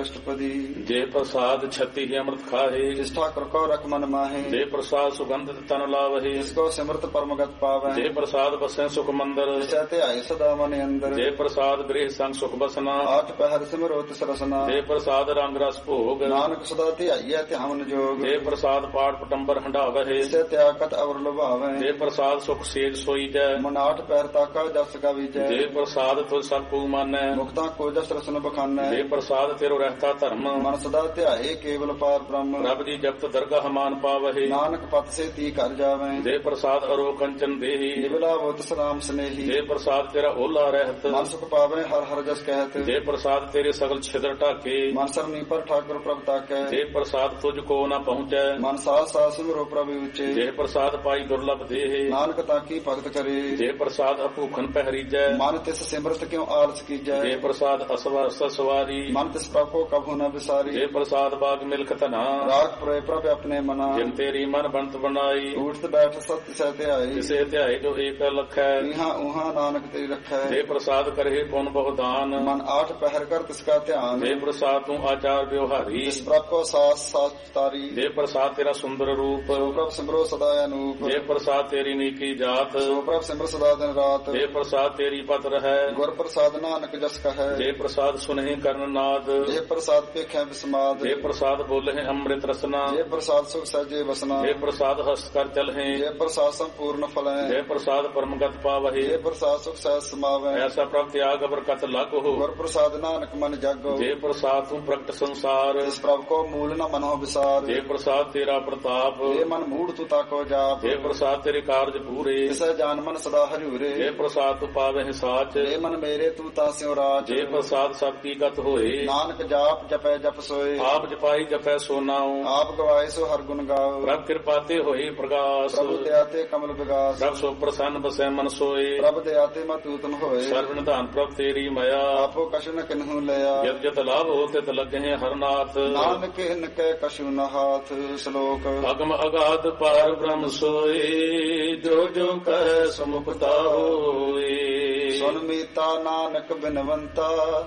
अष्टपदी। जे प्रसाद छत्ती ही अमृत खाहे, जिस ठाकुर को रख मन माहे, जे प्रसाद सुगंधित तन लावहे, जिसको सिमरत परमगत पावे, जे प्रसाद बसे सुख मंदिर, जिसते आए सदा मन अंदर, जे प्रसाद गृह संग सुख बसना, आठ पहर सिमरो तिस रसना, जे प्रसाद रंग रस भोग, नानक सदा ध्याइयै ध्यान जोग, जे प्रसाद पाठ पटंबर हंडावहे, जिसे त्यागत अवर लुभावे, जे प्रसाद सुख सेज सोई जै, मन आठ पैर ताका जस का विजय, जे प्रसाद तुझ सब को मानै, मुक्ता को जस रसन बखानै, जे प्रसाद तेरो रहता धर्म, मन सदा ध्याए केवल पार ब्रह्म, रब जी जपत दरगाह मान पावहे, नानक पत से ती कर जावे, जे प्रसाद अरो कंचन देही, निबला वो तिस राम स्नेही, जे प्रसाद तेरा ओला रहत, मन सुख पावे हर हर जस कहत, जे प्रसाद तेरे सगल छिद्र ढाके, मन सरनी पर ठाकुर प्रभ ताकै, जे प्रसाद तुझको न पहुँचै, मन सास सास सिमरो प्रभु उचे, जे प्रसाद पाई दुर्लभ देहे, नानक ताकी भगत करे, जे प्रसाद अभूखन पहरीजै, मन तिस सिमरत क्यों आलस कीजै, जे प्रसाद असवर सवारी, मन तिस प्रभ को कभू न विसारी, जे प्रसाद बाग मिल्क तना, राग पुरे प्रभ अपने मना, जिन तेरी मन बनत बनाई, उठत बैठ सत्य सहते आई, जिसे ध्याय जो एक लख है, इहाँ उहाँ नानक तेरी रखै, जे प्रसाद करे पुन बहुदान, मन आठ पहर कर तिसका ध्यान, जे प्रसाद तू आचार व्यवहारी, जिस प्रभ को सास सास तारी, जे प्रसाद तेरा सुंदर रूप, सो प्रभ सिमरो सदा अनूप, जे प्रसाद तेरी नीकी जात, सो प्रभ सिमर सदा दिन रात, जे प्रसाद तेरी पत्र है, गुर प्रसाद नानक जस कहे, जे प्रसाद सुनहि कर्ण नाद, जे प्रसाद पेखे विस्माद, जे प्रसाद बोले अमृत रसना, जे प्रसाद सुख सहजे बसना, जे प्रसाद हस्त कर चलहे, जे प्रसाद संपूर्ण फलै, जे प्रसाद परमगत पावहे, जे प्रसाद सुख सहज समावै, ऐसा प्रभ त्याग बरकत लाग हो, गुर प्रसाद नानक मन जागो, जे प्रसाद तू प्रगट संसार, जिस प्रभ को मूल न मनो विसार, जे प्रसाद तेरा प्रताप, जे मन मूढ़ तू ताको जाप, जे प्रसाद तेरे कार्य पूरे, जिसे जान मन सदा हरिउरे, जे प्रसाद तू पावे साच, जे मन मेरे तू तास्यो राज, जे प्रसाद सब की गत होए, नानक जाप जपै जप सोए, आप जपाई जपै सो नाऊ, आप गवाए सो हर गुण गाओ, प्रभ कृपाते होए प्रकाश, प्रभु दयाते कमल विगास, प्रभ सो प्रसन्न बसै मन सोए, प्रभ दयाते मत उत्तम होए, सर्व निधान प्रभ तेरी मया, आपो कछु न किन्हु लया, जत जत लाभ होते त लगे हरनाथ, नानक इनके कछु न हाथ। श्लोक अगम अगाध पार ब्रह्म सोए, जो जो कह समुपता होए, सुन मीता नानक बिनवंता,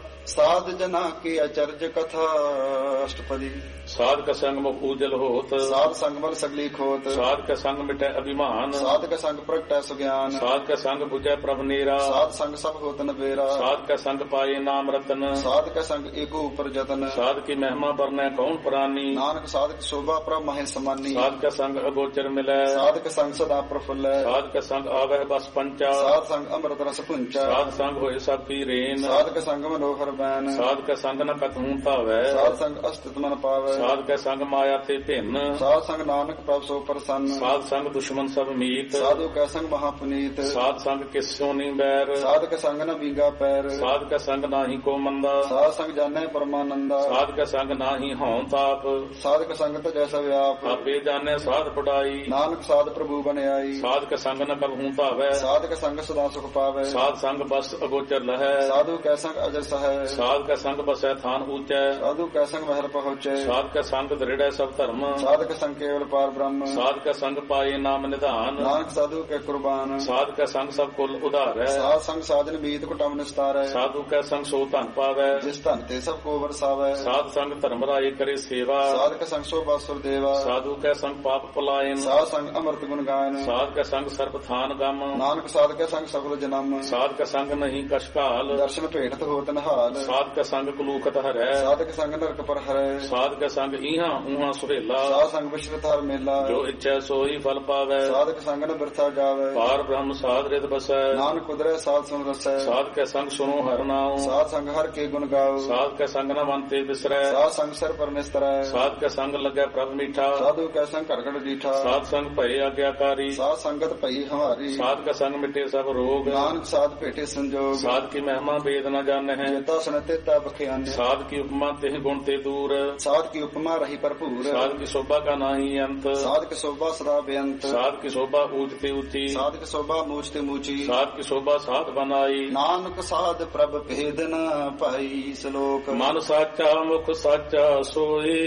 साध जना की अचर्ज कथा। अष्टपदी। साध का संग मुख उजल होत, साध संग बल सगली खोत, साध का संग मिटै अभिमान, साध का संग प्रगटै सुज्ञान, साध का संग बुझै प्रभ नेरा, साध संग सब होत न बेरा, साध का संग पाए नाम रतन, साध का संग एको ऊपर जतन, साध की महिमा बरनै कौन प्राणी, नानक साध की शोभा प्रभ महे समानी, साध का संग अगोचर मिलै, साध का संग सदा प्रफुल्ल, साध का संग आवह बस पंचा, साध संग अमृत रस पुंचा, साध संग होए सब की रेन, साध का संग मनोहर बैन, साध का संग न कतहूं तावै, साध संग अस्तित्व मन पावै, साध का संग माया ते भिन्न, साध संग नानक प्रभ सो प्रसन्न, साध संग दुश्मन सब मीत, साधु का संग महापुनीत, साध संग किस्यो नी बैर, साध का संग न बींगा पैर, साध का संग नाही को मंदा, साध संग जाने परमानंदा, साध का संग नाही हौं ताप, साध का संग तो जैसा व्याप, आपे जाने साध पढ़ाई, नानक साध प्रभु बन आई, साध का संग न कबहूं तावै, साध का संग सदा सुख पावै, साध संग बस अगोचर लहै, साधु का संग अजर सहै, साध का संग बसै थान ऊंचै, साधु का संग महल पहुँचे, साध का संग दृढ़ सब धर्म, साध का संग केवल पार ब्रह्म, साध का संग पाए नाम निधान, नानक साधु के कुर्बान, साध का संग सब कुल उधार है, साध संग साधन बीत कुटम निस्तार है, साधु का संग सो धन पावै, जिस धन ते सब को बरसावै, साध संग धर्म राय करे सेवा, साध का संग शोभा सुर देवा, साधु का संग पाप पलायन, साध संग अमृत गुण गायन, साध का संग सर्प थान गम, नानक साध का संग सफल जन्म, साध का संग नहीं कशकाल, दर्शन भेटत होत नहाल, साध का संग कुलूखत हरै, साध का संग नरक पर हरै, साध का संग इहां उहां सुरेला, साध संग विश्रत हर मेला, जो इच्छा सोई फल पावै, साध का संग न बिरथा जावै, पार ब्रह्म साध रित बसै, नानक उदरै साध सुन रसै, साध का संग सुनो हर नाम, साध संग हर के गुण गाओ, साध का संग न मनते बिसरै, साध संग सर पर निस्तरै, साध का संग लगै प्रभ मीठा, साधु का संग करकट डीठा, साध संग भय आज्ञाकारी, साध संगत पई हमारी, साध का संग मिटे सब रोग, नानक साध भेटे संजोग, साध की महिमा वेद न जाने हैं, जेता सुनते ता बख्यान, साध की उपमा तेह गुण ते दूर, साध की उपमा रही भरपूर, साध की शोभा का नाही अंत, साध की शोभा सदा बेअंत, साध की शोभा ऊंचते ऊंची, साध की शोभा मूचते मूची, साध की शोभा साध बनाई, नानक साध प्रभ भेद न पाई। श्लोक मन साचा मुख साचा सोए,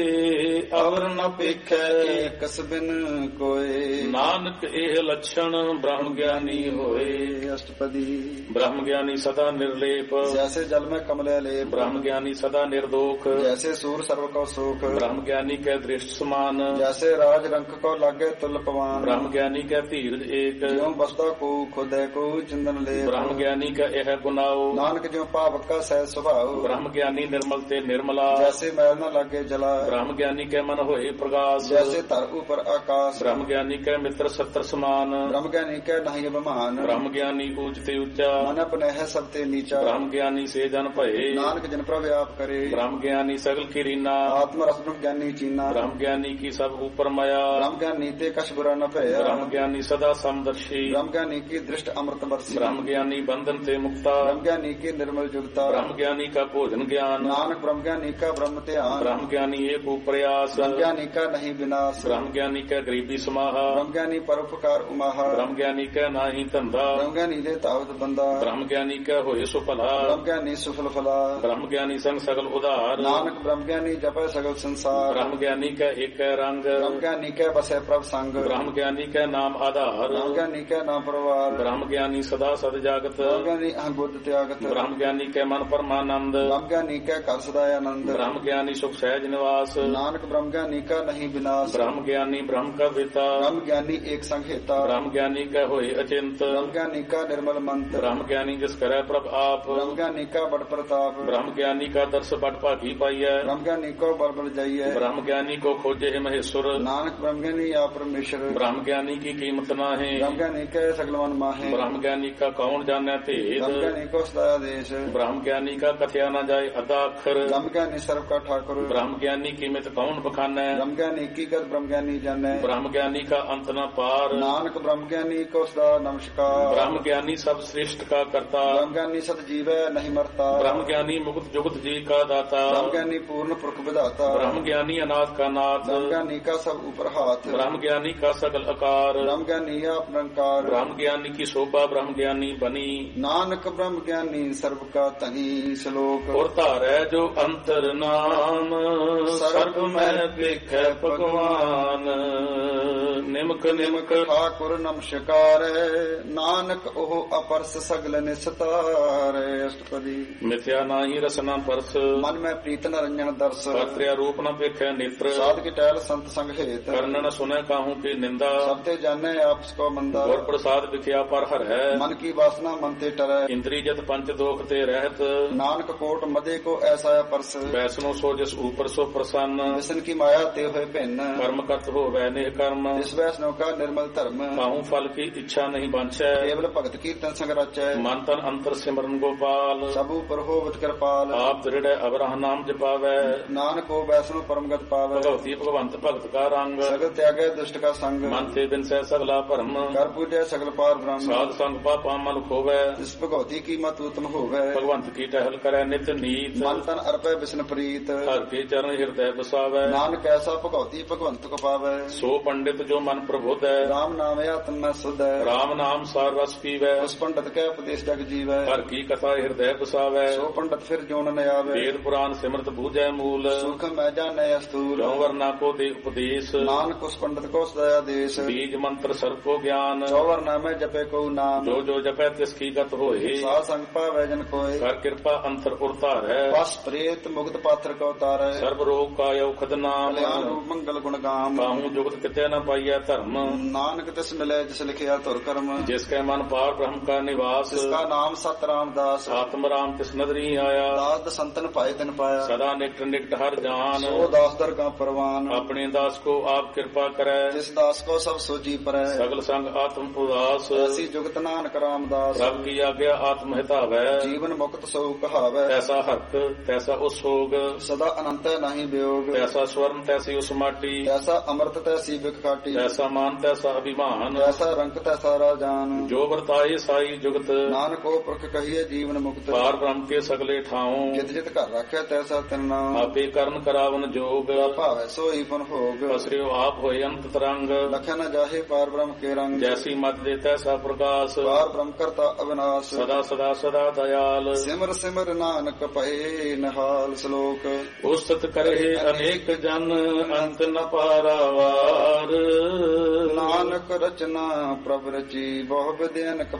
अवर न पेखै एकस बिन कोय, नानक एह लक्षण ब्रह्म ज्ञानी होए। अष्टपदी। ब्रह्म ज्ञानी सदा निर्लेप जैसे जल में कमले लेप ब्रह्म ज्ञानी सदा निर्दोख जैसे सूर सर्व को सुख ब्रह्म ज्ञानी कै दृष्ट समान जैसे राज रंक को लागे तुल पवान ब्रह्म ज्ञानी कै धीरज एक ज्यों बसदा को खुदे को चिंदन ले ब्रह्म ज्ञानी का यह गुनाओ नानक ज्यों पावक का सह स्वभाव ब्रह्म ज्ञानी निर्मल ते निर्मला जैसे मैल न लागे जला ब्रह्म ज्ञानी के मन होए प्रकाश जैसे तर ऊपर आकाश ब्रह्म ज्ञानी के मित्र सत्र समान ब्रह्म ज्ञानी के नहीं अभिमान ब्रह्म ज्ञानी ऊंचते ऊंचा मन अपने है सबते नीचा ब्रह्म ज्ञानी से जन भये नानक जन पर व्याप करे ब्रह्म ज्ञानी सगल की रीना आत्म रस ब्रह्म ज्ञानी चीना ब्रह्म ज्ञानी की सब ऊपर माया ब्रह्म ज्ञानी ते कछ बुरा न भया ब्रह्म ज्ञानी सदा समदर्शी ब्रह्म ज्ञानी की दृष्ट अमृत बरसी ब्रह्म ज्ञानी बंधन ते मुक्ता ब्रह्म ज्ञानी की निर्मल जुगता ब्रह्म ज्ञानी का भोजन ज्ञान नानक ब्रह्म ज्ञानी का ब्रह्म ध्यान ब्रह्म ज्ञानी एक प्रयास ब्रह्म ज्ञानी का नहीं विनाश ब्रह्म ज्ञानी का गरीबी समाहा ब्रह्म ज्ञानी परोपकार उमाहा ब्रह्म ज्ञानी का नाही धंधा ब्रह्म ज्ञानी दे तावत बंदा ब्रह्म ज्ञानी का होए सुफला ब्रह्म ज्ञानी सुफल फला ब्रह्म ज्ञानी संग सगल उदार नानक ब्रह्म ज्ञानी जपे सगल संसार ब्रह्म ज्ञानी का एक रंग ब्रह्म ज्ञानी के बसे प्रभ संग ब्रह्म ज्ञानी का नाम आधार ब्रह्म ज्ञानी के नाम परवार ब्रह्म ज्ञानी सदा सद जागत ब्रह्म ज्ञानी अहम बुद्ध त्यागत ब्रह्म ज्ञानी के मन परमानंद ब्रह्म ज्ञानी के कर सदाय आनंद ब्रह्म ज्ञानी सुख सहज निवास नानक ब्रह्म ज्ञानी का नहीं विनाश ब्रह्म ज्ञानी ब्रह्म का पिता ब्रह्म ज्ञानी एक संहेता ब्रह्म ज्ञानी का होए अचिंत ब्रह्म ज्ञानी का निर्मल मंत्र ब्रह्म ज्ञानी जिस करे प्रभ आप ब्रह्म ज्ञानी का बड़ प्रताप ब्रह्म ज्ञानी का दर्श बड़ भागी पाइय ब्रह्म ज्ञानी को बल बल जाइए ब्रह्म ज्ञानी को खोजे है महेश्वर नानक ब्रह्म ज्ञानी या परमेश्वर ब्रह्म ज्ञानी की कीमत ना है ब्रह्म ज्ञानी के सगल मन माहे ब्रह्म ज्ञानी का कौन जाने भेद ब्रह्म ज्ञानी को सदा देश ब्रह्म ज्ञानी का कथया न जाए अदा अक्षर ब्रह्म ज्ञानी सर्व का ठाकुर ब्रह्म ज्ञानी कीमत कौन बखाने ब्रह्म ज्ञानी की गत ब्रह्म ज्ञानी जाने ब्रह्म ज्ञानी का अंत न पार नानक ब्रह्म ज्ञानी को सदा नमस्कार ब्रह्म ज्ञानी सब श्रेष्ठ का करता ब्रह्म ज्ञानी सत जीव नहीं मरता ब्रह्म ज्ञानी मुक्त जुगत जी का दाता ब्रह्म ज्ञानी पूर्ण पुरख विधाता ब्रह्म ज्ञानी अनाथ का नाथ ब्रह्म ज्ञानी का सब ऊपर हाथ ब्रह्म ज्ञानी का सकल आकार ब्रह्म ज्ञानी आप निरंकार ब्रह्म ज्ञानी की शोभा ब्रह्म ज्ञानी बनी नानक ब्रह्म ज्ञानी सर्व का तही श्लोक और तारै जो अंतर नाम सर्व में देख भगवान निमक निमक ठाकुर नमस्कार नानक ओह अपरस सगल निस्तार अष्टपदी मिथ्या नाही रसना परस मन में प्रीत न रंजन दर्श कर्त्या रूप न देखे नेत्र साध की टहल संत संग हेत कर्ण न सुने काहू की निंदा सबते जाने आपस को मंदा और प्रसाद विख्या पर हर है मन की वासना मन ते टरै इंद्री जत पंच दोख ते रहत नानक कोट मदे को ऐसा परस वैष्णो सो जिस ऊपर सो प्रसन्न विष्णु की माया ते हुए भिन्न कर्म करत हो वह निह कर्म इस वैष्णव का निर्मल धर्म काहू फल की इच्छा नहीं बांछै केवल भगत कीर्तन संग रचै मन तन अंतर सिमरन गोपाल सब ऊपर होवत कृपाल आप दृढ़ अबरह नाम जपावै नानक को वैष्णव परमगत पावै भगवती भगवंत भगत का रंग सगल त्यागे दुष्ट का संग मन ते बिन सह सगला भरम कर पूजै सगल पार ब्रह्म साध संग पापा मल खोवै इस भगवती की मत उत्तम होवै भगवंत की टहल करे नित नीत मन तन अर्पै विष्णु प्रीत हर के चरण हृदय बसावै नानक ऐसा भगवती भगवंत को पावै सो पंडित जो मन प्रबुद्ध है राम नाम आत्म में शुद्ध है राम नाम सार रस पीवै उस पंडित के उपदेश जग जीवै हर की कथा हृदय बसावै सो पंडित फिर जोन न आवे वेद पुराण सिमरत बूझै मूल सुख मैं जाने अस्तूल जो वरना को दे उपदेश नानक उस पंडित को सदया देश बीज मंत्र सर्व को ज्ञान चौवर नाम जपे को नाम जो जो जपै तिसकी गत होए साध संग पावै जन कोय कर कृपा अंतर उरतार है बस प्रेत मुक्त पात्र को तारै सर्व रोग का औखद नाम कल्याण रूप मंगल गुण गाम काहू जुगत किते न पाइया धर्म नानक तिस मिले जिस लिखिया तुर कर्म जिसके मन पार ब्रह्म का निवास जिसका नाम सत रामदास आत्म राम तिस नदरी आया दास संतन पाए दिन पाया सदा निकट निकट हर जान सो दास दर का परवान अपने दास को आप कृपा करे जिस दास को सब सोची परै सगल संग आत्म उदास ऐसी जुगत नानक रामदास रब की आज्ञा आत्म हितावै जीवन मुक्त सो कहावै तैसा हक तैसा उस होग सदा अनंत नहीं वियोग तैसा स्वर्ण तैसी उस माटी ऐसा अमृत तैसी बिखाटी तैसा मान तैसा अभिमान ऐसा रंग तैसा राजान जो वर्ताए साई जुगत नानक को पुरख कहिए जीवन मुक्त पार ब्रह्म के सगले ठाऊं जित जित कर रखे तैसा तिन नाम आपे कर्ण करावन जोग भावै सोई पुन भोग असरियो आप होए अंत तरंग लखन न जाहे पार ब्रह्म के रंग जैसी मत दे तैसा प्रकाश पार ब्रह्म करता अविनाश सदा सदा सदा दयाल सिमर सिमर नानक पहे नहाल श्लोक उस्तत करे अनेक जन अंत न पारावार नानक रचना प्रभ रची बहु विद्यनक पर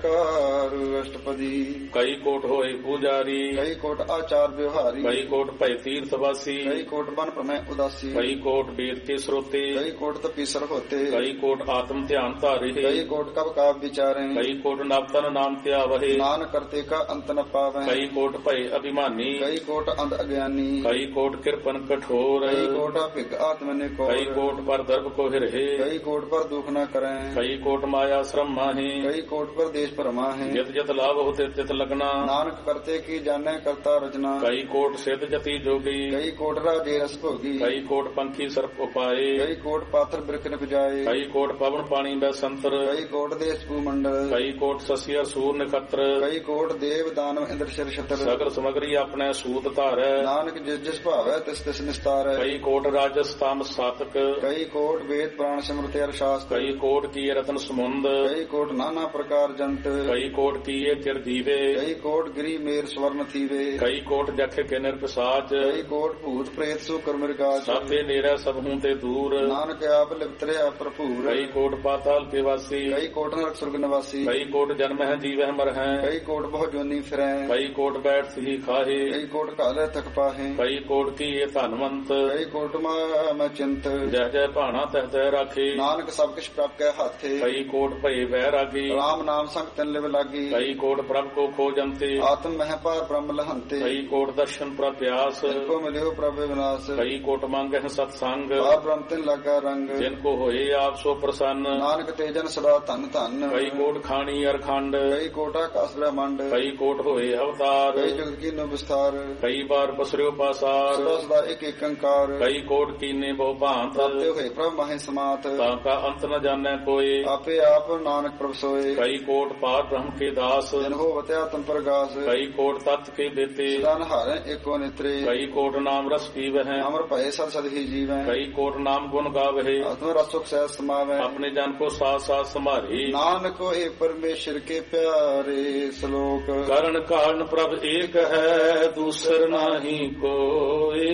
ਪ੍ਰਕਾਰ ਅਸ਼ਟਪਦੀ। ਕਈ ਕੋਟ ਹੋਏ ਪੂਜਾਰੀ, ਕਈ ਕੋਟ ਆਚਾਰ ਵਿਵਹਾਰੀ। ਕਈ ਕੋਟ ਭੈ ਤੀਰਥ ਵਾਸੀ, ਕਈ ਕੋਟ ਬਨ ਪ੍ਰਮੈ ਉਦਾਸੀ। ਕਈ ਕੋਟ ਵੇਦ ਕੇ ਸਰੋਤੇ, ਕਈ ਕੋਟ ਤਪੀਸਰ ਹੋਤੇ। ਕਈ ਕੋਟ ਆਤਮ ਧਿਆਨ ਧਾਰੇ, ਕਈ ਕੋਟ ਕਬ ਕਾਬ ਵਿਚਾਰੇ। ਕਈ ਕੋਟ ਨਵਤਨ ਨਾਮ ਧਿਆਵਹਿ, ਨਾਨਕ ਕਰਤੇ ਕਾ ਅੰਤ ਨ ਪਾਵੈ। ਕਈ ਕੋਟ ਭੈ ਅਭਿਮਾਨੀ, ਕਈ ਕੋਟ ਅੰਧ ਅਗਿਆਨੀ। ਕਈ ਕੋਟ ਕਿਰਪਨ ਕਠੋਰ, ਕਈ ਕੋਟ ਭਿਗ ਆਤਮ ਨੇ ਕੋਰ। ਕਈ ਕੋਟ ਪਰ ਦਰਬ ਕੋ ਹਿਰਹਿ, ਕਈ ਕੋਟ ਪਰ ਦੁਖ ਨ ਕਰੈ। ਕਈ ਕੋਟ ਮਾਇਆ ਸ਼ਰਮ ਮਾਹੀ, ਕਈ ਕੋਟ ਪਰ ਦੇਸ਼ ਭਰਮਾ ਹੈ। ਜਿਤ ਜਿਤ ਲਾਭ ਹੋਤੇ ਤਿਤ ਲਗਨਾ, ਨਾਨਕ ਕਰਤੇ ਕੀ ਜਾਣੈ ਕਰਤਾ ਰਚਨਾ। ਕਈ ਕੋਟ ਸਿੱਧ ਜਤੀ ਜੋਗੀ, ਕਈ ਕੋਟ ਰਾਜੇ ਰਸ ਭੋਗੀ। ਕਈ ਕੋਟ ਪੰਖੀ ਸਰਪ ਉਪਾਏ, ਕਈ ਕੋਟ ਪਾਥਰ ਬਿਰਖ ਨ ਬਜਾਏ। ਕਈ ਕੋਟ ਪਵਨ ਪਾਣੀ ਬੈ ਸੰਤਰ, ਕਈ ਕੋਟ ਦੇਸ਼ ਭੂਮੰਡਲ। ਕਈ ਕੋਟ ਸਸੀ ਅਸੂਰ ਨਖਤਰ, ਕਈ ਕੋਟ ਦੇਵ ਦਾਨਵ ਇੰਦਰ ਸ਼ਰ ਛਤਰ। ਸਗਲ ਸਮਗਰੀ ਆਪਣੇ ਸੂਤ ਧਾਰੈ, ਨਾਨਕ ਜਿਸ ਜਿਸ ਭਾਵੈ ਤਿਸ ਤਿਸ ਨਿਸਤਾਰੈ। ਕਈ ਕੋਟ ਰਾਜਸ ਤਾਮ ਸਾਤਕ, ਕਈ ਕੋਟ ਵੇਦ ਪੁਰਾਣ ਸਿਮਰਤਿ ਅਰ ਸ਼ਾਸਤਰ। ਕਈ ਕੋਟ ਕੀਏ ਰਤਨ ਸਮੁੰਦ, ਕਈ ਕੋਟ ਨਾਨਾ ਪ੍ਰਕਾਰ ਜੰਤ। ਕਈ ਕੋਟ ਕੀਏ ਚਿਰ ਦੀਵੇ, ਕਈ ਕੋਟ ਗਰੀ ਮੇਰ ਸਵਰਨ ਥੀਵੇ। ਕਈ ਕੋਟ ਜਖ ਕੇ ਨਿਰਪਸਾਚ, ਕਈ ਕੋਟ ਭੂਤ ਪ੍ਰੇਤ ਸੋ ਕਰ ਮਿਰਗਾਚ। ਸਾਥੇ ਨੇਰਾ ਸਭ ਹੂੰ ਤੇ ਦੂਰ, ਨਾਨਕ ਆਪ ਲਿਪਤਰਿਆ ਭਰਪੂਰ। ਕਈ ਕੋਟ ਪਾਤਾਲ ਕੇ ਵਾਸੀ, ਕਈ ਕੋਟ ਨਰਕ ਸੁਰਗ ਨਿਵਾਸੀ। ਕਈ ਕੋਟ ਜਨਮ ਹੈ ਜੀਵਹਿ ਮਰ ਹੈ, ਕਈ ਕੋਟ ਬਹੁ ਜੋਨੀ ਫਿਰੈ। ਕਈ ਕੋਟ ਬੈਠ ਸਹੀ ਖਾਹੇ, ਕਈ ਕੋਟ ਕਾਲੇ ਤਕ ਪਾਹੇ। ਕਈ ਕੋਟ ਕੀਏ ਧਨਵੰਤ, ਕਈ ਕੋਟ ਮੈਂ ਚਿੰਤ। ਜਹ ਜਹ ਭਾਣਾ ਤਹ ਤਹ ਰਾਖੇ। ਨਾਨਕ ਸਭ ਕਿਛ ਪ੍ਰਭ ਕੈ ਹਾਥੇ। ਕਈ ਕੋਟ ਭਏ ਵਹਿ ਰਾਗੀ, ਰਾਮ ਨਾਮ ਸੰਗ ਤਿਨ ਲਿਵ ਲਾਗੀ। ਕਈ ਕੋਟ ਪ੍ਰਭ ਕੋ ਖੋਜੰਤੇ, ਆਤਮ ਮਹਿ ਪਾਰ ਬ੍ਰਹਮ ਲਹੰਤੇ। ਕਈ ਕੋਟ ਦਰਸ਼ਨ ਪ੍ਰਭ ਪਿਆਸ, ਜਿਨ ਕੋ ਮਿਲਿਓ ਪ੍ਰਭ ਵਿਨਾਸ਼। ਕਈ ਕੋਟ ਮੰਗਹਿ ਸਤ ਸੰਗ, ਪਾਰ ਬ੍ਰਹਮ ਤਿਨ ਲਾਗਾ ਰੰਗ। ਜਿਨ ਕੋ ਹੋਏ ਆਪ ਸੋ ਪ੍ਰਸੰਨ। ਨਾਨਕ ਤੇ ਜਨ ਸਦਾ ਧਨ ਧਨ। ਕਈ ਕੋਟ ਖਾਣੀ ਅਰਖੰਡ, ਕਈ ਕੋਟ ਆਕਾਸ ਬ੍ਰਹਮੰਡ। ਕਈ ਕੋਟ ਹੋਏ ਅਵਤਾਰ, ਕਈ ਜਗਤ ਕੀਨੋ ਵਿਸਥਾਰ। ਕਈ ਬਾਰ ਪਸਰਿਓ ਪਾਸਾਰ, ਸਦਾ ਸਦਾ ਇੱਕ ਇੱਕ ਅੰਕਾਰ। ਕਈ ਕੋਟ ਕੀਨੇ ਬਹੁ ਭਾਂਤ, ਤਾਤੇ ਹੋਏ ਪ੍ਰਭ ਮਾਹੇ ਸਮਾਤ। ਤਾਂ ਕਾ ਅੰਤ ਨ ਜਾਣੈ ਕੋਏ। ਆਪੇ ਆਪ ਨਾਨਕ ਪ੍ਰਭ ਸੋਏ। ਕਈ ਕੋਟ ਪਾਰ ਬ੍ਰਹਮ ਕੇ ਦਾਸ, ਜਨ ਹੋ ਵਤਿਆ ਤਨ ਪ੍ਰਗਾਸ। ਕਈ ਕੋਟ ਤਤ ਕੇ ਦੇਤੇ, ਸਦਾ ਹਾਰੇ ਏਕੋ ਨਿਤਰੇ। ਕਈ ਕੋਟ ਨਾਮ ਰਸ ਪੀਵਹਿ, ਅਮਰ ਭਏ ਸਦ ਸਦ ਹੀ ਜੀਵੈ। ਕਈ ਕੋਟ ਨਾਮ ਗੁਣ ਗਾਵਹਿ, ਆਤਮ ਰਸ ਸੁਖ ਸਹਿ ਸਮਾਵੈ। ਆਪਣੇ ਜਨ ਕੋ ਸਾਥ ਸਾਥ ਸੰਭਾਰੀ। ਨਾਨਕ ਹੋਏ ਪਰਮੇਸ਼ਰ ਕੇ ਪਿਆਰੇ ਸ਼ਲੋਕ। ਕਰਨ ਕਾਰਨ ਪ੍ਰਭ ਏਕ ਹੈ, ਦੂਸਰ ਨਾਹੀ ਕੋਏ।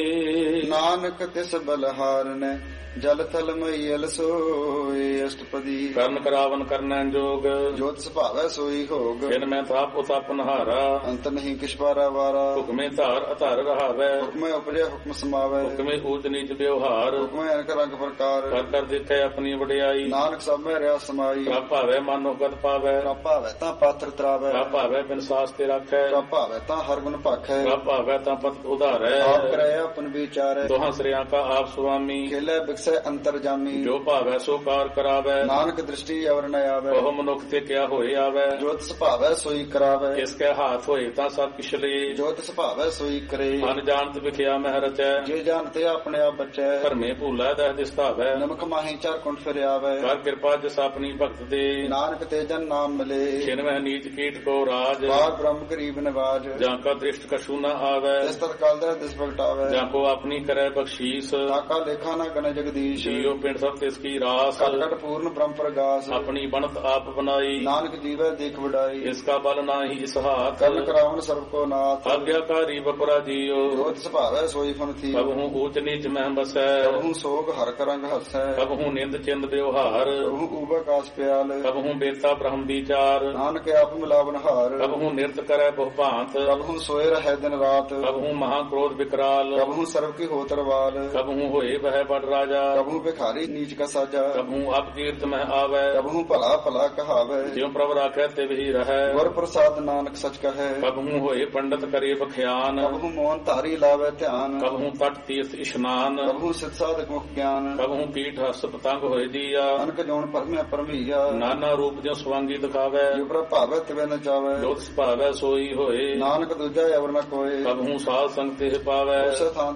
ਨਾਨਕ ਤਿਸ ਬਲਹਾਰਨੈ, ਜਲ ਥਲ ਮਈਲ ਸੋਏ। ਅਸ਼ਟਪਦੀ। ਕਰਨ ਕਰਾਵਨ ਕਰਨੈ ਜੋਗ, ਜੋ ਤਿਸ ਭਾਵੈ ਸੋਈ ਹੋਗ। ਜਿਨ ਮੈਂ ਥਾਪ ਉਤਪ ਨਹਾਰਾ, ਅੰਤ ਨਹੀਂ ਕਿਛ ਪਾਰਾ ਵਾਰਾ। ਹੁਕਮੇ ਧਾਰ ਅਧਾਰ ਰਹਾਵੈ, ਹੁਕਮੈ ਉਪਜੈ ਹੁਕਮ ਸਮਾਵੈ। ਹੁਕਮੇ ਊਚ ਨੀਚ ਵਿਵਹਾਰ, ਹੁਕਮੈ ਅਨਕ ਰੰਗ ਪ੍ਰਕਾਰ। ਕਰ ਕਰ ਦੇਖੈ ਆਪਣੀ ਵਡਿਆਈ। ਨਾਨਕ ਸਭ ਮੈਂ ਰਿਆ ਸਮਾਈ। ਪ੍ਰਭ ਭਾਵੈ ਮਨੋ ਗਤ ਪਾਵੈ, ਪ੍ਰਭ ਭਾਵੈ ਤਾਂ ਪਾਤਰ ਤਰਾਵੈ। ਪ੍ਰਭ ਭਾਵੈ ਬਿਨ ਸਾਸ ਤੇ ਰਾਖੈ, ਪ੍ਰਭ ਭਾਵੈ ਤਾਂ ਹਰ ਗੁਣ ਭਾਖੈ। ਪ੍ਰਭ ਭਾਵੈ ਤਾਂ ਪਤ ਉਧਾਰੈ। ਆਪ ਕਰੈ ਆਪਨ ਵਿਚਾਰੈ। ਦੋਹਾਂ ਸ੍ਰਿਆਂ ਕਾ ਆਪ ਸੁਆਮੀ, ਖੇਲੇ ਬਿਕਸੈ ਅੰਤਰ ਜਾਮੀ। ਜੋ ਭਾਵੈ ਸੋ ਕਾਰ ਕਰਾਵੈ। ਨਾਨਕ ਦ੍ਰਿਸ਼ਟੀ ਅਵਰ ਨ ਆਵੈ। ਉਹ ਮਨੁੱਖ ਤੇ ਕਿਆ ਹੋਏ ਆਵੈ। ਜੋ ਤਿਸ ਭਾਵੈ ਸੋਈ ਕਰਾਵੈ। ਕਿਸ ਕੈ ਹਾਥ ਹੋਏ ਤਾਂ ਸਭ ਕਿਛ ਲੇ, ਜੋ ਤਿਸ ਭਾਵੈ ਸੋਈ ਕਰੇ। ਮਨ ਜਾਣਤ ਵਿਖਿਆ ਮਹਿ ਰਚੈ, ਜੇ ਜਾਣਤੇ ਆਪਣੇ ਆਪ ਬਚੈ। ਧਰਮੇ ਭੂਲਾ ਦਹਿ ਦਿਸਤਾਵੈ। ਨਮਕ ਮਾਹੀ ਚਾਰ ਕੁੰਠ ਫਿਰ ਆਵੈ। ਕਰ ਕਿਰਪਾ ਜਿਸ ਆਪਣੀ ਭਗਤ ਦੇ, ਨਾਨਕ ਤੇ ਜਨ ਨਾਮ ਮਿਲੇ। ਛਿਨਵਹਿ ਨੀਚ ਕੀਟ ਕੋ ਰਾਜ, ਬਾਗ ਬ੍ਰਹਮ ਗਰੀਬ ਨਿਵਾਜ। ਜਾਂ ਕਾ ਦ੍ਰਿਸ਼ਟ ਕਛੂ ਨ ਆਵੈ, ਇਸ ਤਤਕਾਲ ਦਾ ਦਿਸ ਭਗਟਾਵੈ। ਜਾਂ ਕੋ ਆਪਣੀ ਕਰੈ ਬਖਸ਼ੀਸ, ਤਾਕਾ ਲੇਖਾ ਨਾ ਗਣ ਜਗਦੀਸ਼। ਜੀਉ ਪਿੰਡ ਸਭ ਤਿਸ ਕੀ ਰਾਸ, ਘਟ ਘਟ ਪੂਰਨ ਬ੍ਰਹਮ ਪ੍ਰਗਾਸ। ਆਪਣੀ ਬਣਤ ਆਪ ਬਨਾਈ, ਨਾਨਕ ਜੀਵੈ ਦੇਖ ਵਡਾਈ। ਇਸ ਕਾ ਬਲ ਨਾਹੀ ਇਸ ਹਾਥ, ਕਰਨ ਕਰਾਵਨ ਸਰਬ ਕੋ ਨਾਥ। ਆਗਿਆਕਾਰੀ ਬਪਰਾ ਜੀਉ, ਜੋ ਤਿਸ ਭਾਵੈ ਸੋਈ ਫਨ ਥੀ। ਕਬਹੂ ਊਚ ਨੀਚ ਮਹਿ ਬਸੈ, ਕਬਹੂ ਸੋਗ ਹਰ ਕਰੰਗ ਹਸੈ। ਕਬਹੂ ਨਿੰਦ ਚਿੰਦ ਵਿਵਹਾਰ, ਕਬਹੂ ਊਬਾ ਕਾਸ ਪਿਆਲ। ਕਬਹੂ ਬੇਤਾ ਬ੍ਰਹਮ ਵਿਚਾਰ, ਨਾਨਕ ਆਪ ਮਿਲਾਵਨ ਹਾਰ। ਕਬਹੂ ਨਿਰਤ ਕਰੈ ਬਹੁ ਭਾਂਤ, ਕਬਹੂ ਸੋਏ ਰਹਿ ਦਿਨ ਰਾਤ। ਕਬਹੂ ਮਹਾ ਕ੍ਰੋਧ ਵਿਕਰਾਲ, ਕਬਹੂ ਸਰਬ ਕੀ ਹੋ ਤਰਵਾਲ। ਕਬਹੂ ਹੋਏ ਬਹਿ ਬੜ ਰਾਜਾ, ਕਬਹੂ ਭਿਖਾਰੀ ਨੀਚ ਕਾ ਸਾਜਾ। ਕਬਹੂ ਅਪਕੀਰਤ ਮਹਿ ਆਵੈ, ਕਬਹੂ ਭਲਾ ਭਲਾ ਕਹਾਵੈ। ਜਿਉ ਪ੍ਰਭ ਰਾਖੈ ਤਿਵ ਹੀ ਰਹੈ, ਗੁਰ ਪ੍ਰਸਾਦ ਨਾਨਕ ਸਚ ਕਹੈ। ਕਬਹੂ ਹੋਏ ਪੰਡਤ ਕਰੇ ਬਖਿਆਨ, ਕਬਹੂ ਮੋਹਨ ਧਾਰੀ ਲਾਵੇ ਧਿਆਨ। ਕਬਹੂ ਤਟ ਤੀਰਥ ਇਸ਼ਨਾਨ, ਕਬਹੂ ਸਿਧ ਸਾਧਕ ਮੁਖ ਗਿਆਨ। ਕਬਹੂ ਕੀਟ ਹਸ ਪਤੰਗ ਹੋਏ ਜੀਆ, ਅਨਕ ਜੋਨ ਪਰਮਿਆ ਪਰਮਈਆ। ਨਾਨਾ ਰੂਪ ਜਿਉ ਸਵਾਂਗੀ ਦਿਖਾਵੈ, ਜੋ ਪ੍ਰਭ ਭਾਵੈ ਤਿਵੈ ਨ ਜਾਵੈ। ਜੋ ਤਿਸ ਭਾਵੈ ਸੋਈ ਹੋਏ, ਨਾਨਕ ਦੂਜਾ ਅਵਰ ਨ ਕੋਏ। ਕਬਹੂ ਸਾਧ ਸੰਗ ਤੇ ਪਾਵੈ, ਉਸੇ ਥਾਂ